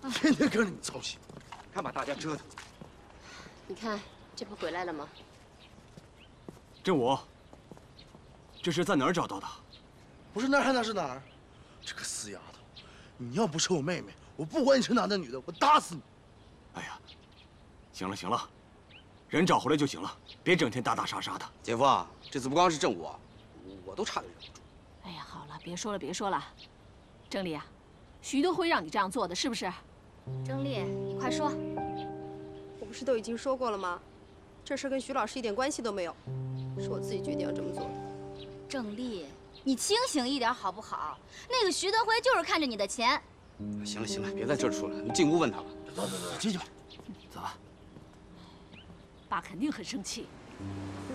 天天跟着你操心， 看把大家折腾。 你看，这不回来了吗？ 振武，这是在哪儿找到的？ 不是哪儿还能是哪儿？这个死丫头，你要不是我妹妹，我不管你是男的女的，我打死你！ 哎呀，行了行了，人找回来就行了，别整天打打杀杀的。 姐夫啊，这次不光是正我，我都差点忍不住。 哎呀，好了，别说了别说了，郑丽啊，徐德辉让你这样做的，是不是？ 郑丽，你快说。 我不是都已经说过了吗？这事跟徐老师一点关系都没有，是我自己决定要这么做的。 郑丽，你清醒一点好不好？那个徐德辉就是看着你的钱。 行了行了，别在这儿说了，你进屋问他吧。 走，进去吧。 走吧。 爸肯定很生气。